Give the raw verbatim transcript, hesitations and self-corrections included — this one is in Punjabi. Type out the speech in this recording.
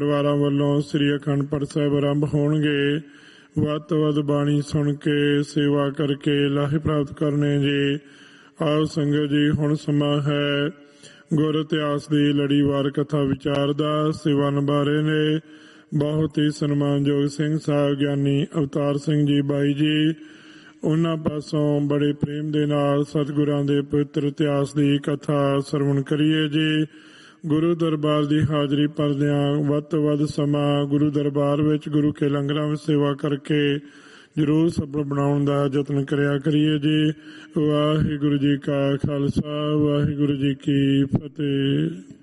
ਪਰਿਵਾਰਾਂ ਵੱਲੋਂ ਸ੍ਰੀ ਅਖੰਡ ਪਾਠ ਸਾਹਿਬ ਆਰੰਭ ਹੋਣਗੇ। ਵੱਧ ਤੋਂ ਵੱਧ ਬਾਣੀ ਸੁਣ ਕੇ ਸੇਵਾ ਕਰਕੇ ਲਾਹੇ ਪ੍ਰਾਪਤ ਕਰਨੇ ਜੀ। ਆਓ ਸੰਗਤ ਜੀ, ਹੁਣ ਸਮਾਂ ਹੈ ਗੁਰ ਇਤਿਹਾਸ ਦੀ ਲੜੀਵਾਰ ਕਥਾ ਵਿਚਾਰ ਦਾ। ਸੇਵਾ ਨਿਭਾਰੇ ਨੇ ਬਹੁਤ ਹੀ ਸਨਮਾਨਯੋਗ ਸਿੰਘ ਸਾਹਿਬ ਗਿਆਨੀ ਅਵਤਾਰ ਸਿੰਘ ਜੀ ਬਾਈ ਜੀ। ਉਹਨਾਂ ਪਾਸੋਂ ਬੜੇ ਪ੍ਰੇਮ ਦੇ ਨਾਲ ਸਤਿਗੁਰਾਂ ਦੇ ਪਵਿੱਤਰ ਇਤਿਹਾਸ ਦੀ ਕਥਾ ਸਰਵਣ ਕਰੀਏ ਜੀ। ਗੁਰੂ ਦਰਬਾਰ ਦੀ ਹਾਜ਼ਰੀ ਭਰਦਿਆਂ ਵੱਧ ਤੋਂ ਵੱਧ ਸਮਾਂ ਗੁਰੂ ਦਰਬਾਰ ਵਿੱਚ ਗੁਰੂ ਕੇ ਲੰਗਰਾਂ ਵਿੱਚ ਸੇਵਾ ਕਰਕੇ ਜ਼ਰੂਰ ਸਫਲ ਬਣਾਉਣ ਦਾ ਯਤਨ ਕਰਿਆ ਕਰੀਏ ਜੀ। ਵਾਹਿਗੁਰੂ ਜੀ ਕਾ ਖਾਲਸਾ, ਵਾਹਿਗੁਰੂ ਜੀ ਕੀ ਫਤਿਹ।